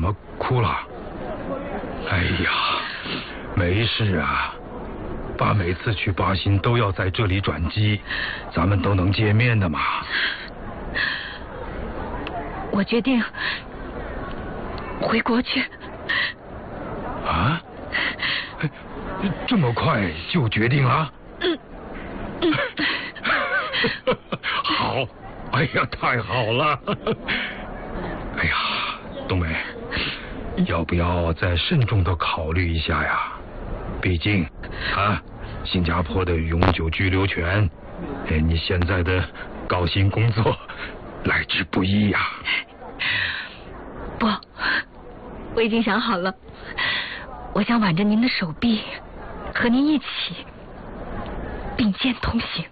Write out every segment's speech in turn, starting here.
么哭了？哎呀，没事啊。爸每次去巴新都要在这里转机，咱们都能见面的嘛。 我决定回国去。 啊？这么快就决定了？好，哎呀，太好了！哎呀，冬梅，要不要再慎重的考虑一下呀？毕竟啊，新加坡的永久居留权，你现在的高薪工作来之不易呀。 不，我已经想好了，我想挽着您的手臂，和您一起并肩同行。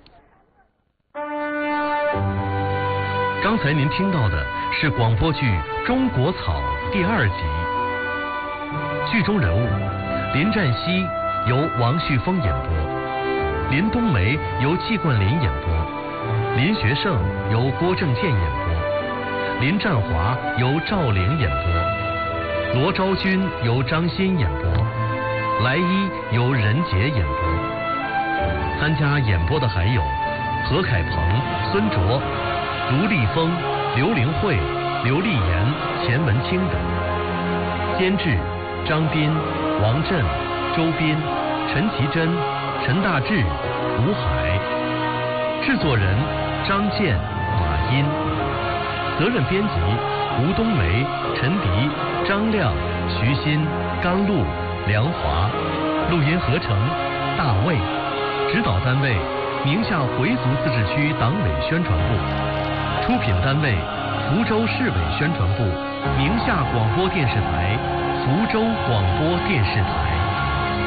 刚才您听到的是广播剧《中国草》第2集，剧中人物林占西由王旭峰演播，林冬梅由季冠霖演播，林学胜由郭正健演播，林占华由赵玲演播，罗昭君由张欣演播，来一由任杰演播。参加演播的还有何凯鹏、孙卓、卢丽峰、刘玲慧、刘丽妍、钱文清等。监制张斌、王震、周斌、陈其贞、陈大志、吴海。制作人张健、马殷。责任编辑吴冬梅、陈迪、张亮、徐鑫、甘露、梁华。录音合成大卫。指导单位宁夏回族自治区党委宣传部。出品单位福州市委宣传部、宁夏广播电视台、福州广播电视台。